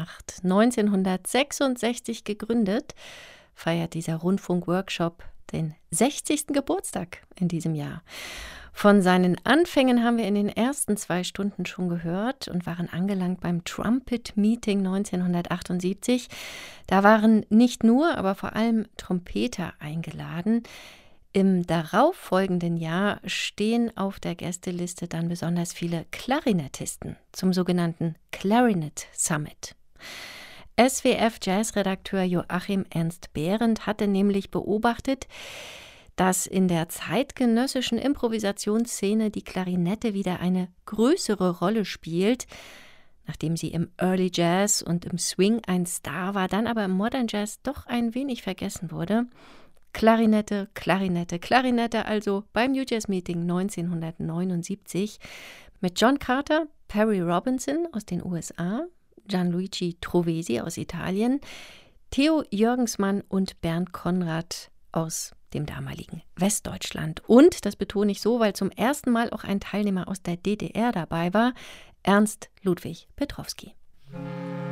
gemacht. 1966 gegründet, feiert dieser Rundfunk-Workshop den 60. Geburtstag in diesem Jahr. Von seinen Anfängen haben wir in den ersten 2 Stunden schon gehört und waren angelangt beim Trumpet Meeting 1978. Da waren nicht nur, aber vor allem Trompeter eingeladen. Im darauffolgenden Jahr stehen auf der Gästeliste dann besonders viele Klarinettisten zum sogenannten Clarinet Summit. SWF-Jazzredakteur Joachim Ernst Behrendt hatte nämlich beobachtet, dass in der zeitgenössischen Improvisationsszene die Klarinette wieder eine größere Rolle spielt. Nachdem sie im Early Jazz und im Swing ein Star war, dann aber im Modern Jazz doch ein wenig vergessen wurde. Klarinette, Klarinette, Klarinette also beim New Jazz Meeting 1979 mit John Carter, Perry Robinson aus den USA, Gianluigi Trovesi aus Italien, Theo Jürgensmann und Bernd Conrad aus dem damaligen Westdeutschland. Und, das betone ich so, weil zum ersten Mal auch ein Teilnehmer aus der DDR dabei war, Ernst Ludwig Petrowski.